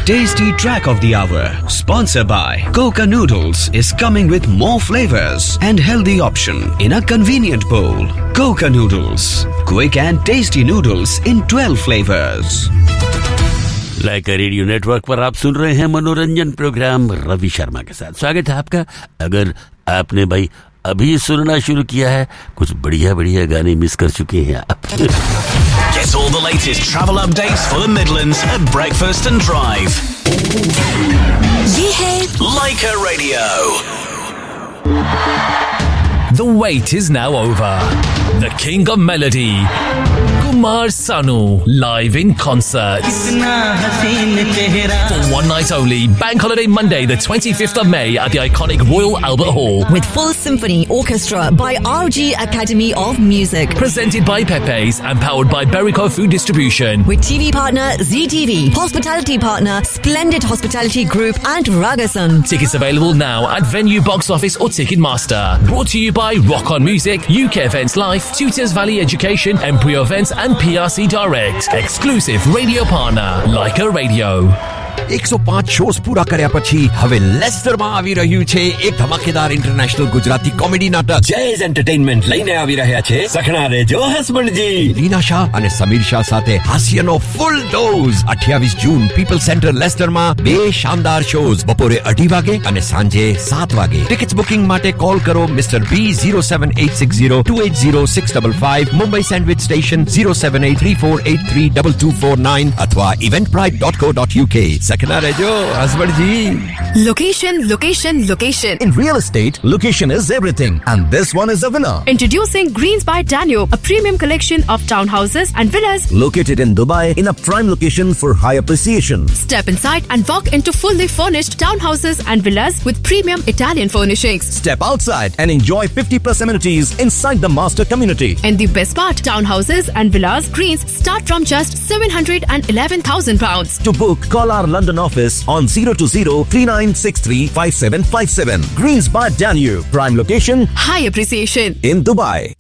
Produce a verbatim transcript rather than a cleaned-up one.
tasty track of the hour, sponsored by Coca Noodles, is coming with more flavors and healthy option in a convenient bowl. Coca Noodles, quick and tasty noodles in twelve flavors. Lyca radio network पर आप सुन रहे हैं मनोरंजन programme Ravi Sharma के साथ। स्वागत है आपका। अगर आपने भाई अभी सुनना शुरू किया है, कुछ बढ़िया बढ़िया गाने मिस कर चुके हैं आप। Get all the latest travel updates for the Midlands at breakfast and drive. ये है Laika Radio. The wait is now over. The King of Melody, Kumar Sanu, live in concert. For one night only, Bank Holiday Monday, the twenty-fifth of May at the iconic Royal Albert Hall. with full symphony orchestra by R G Academy of Music. Presented by Pepe's and powered by Berico Food Distribution. With T V partner Z T V, hospitality partner Splendid Hospitality Group and Ragasan. Tickets available now at Venue Box Office or Ticketmaster. Brought to you by Rock On Music, U K Events Life, Tutors Valley Education, Embryo Events and P R C Direct. Exclusive radio partner, Laika Radio. એક સો પાંચ shows પૂરા કર્યા પછી હવે લેસ્ટરમાં આવી રહ્યું છે એક ધમાકેદાર ઇન્ટરનેશનલ ગુજરાતી કોમેડી નાટક જેઝ એન્ટરટેઇનમેન્ટ લઈને આવી રહ્યા છે સખણા રેજો હસબન્ડજી રીના શાહ અને સમીર શાહ સાથે હાસ્યનો ફૂલ ડોઝ અઠ્યાવીસ જૂન પીપલ સેન્ટર લેસ્ટરમાં બે શાનદાર શોઝ બપોરે અઢી વાગે અને સાંજે સાત વાગે ટિકિટ્સ બુકિંગ માટે કોલ કરો મિસ્ટર બી zero seven eight six zero two eight zero six five five Mumbai sandwich station zero seven eight three four eight three two two four nine અથવા eventbrite dot co dot uk. सखना रेजो हसबंडजी. Location, location, location. In real estate, location is everything, and this one is the winner. Introducing Greens by Danube, a premium collection of townhouses and villas Located in Dubai in a prime location for high appreciation. Step inside and walk into fully furnished townhouses and villas with premium Italian furnishings. Step outside and enjoy fifty plus amenities inside the master community. And the best part, townhouses and villas Greens start from just seven hundred eleven thousand pounds. To book, call our London office on zero two zero three nine six three five seven five seven. Greens by Danube, prime location, High appreciation in Dubai.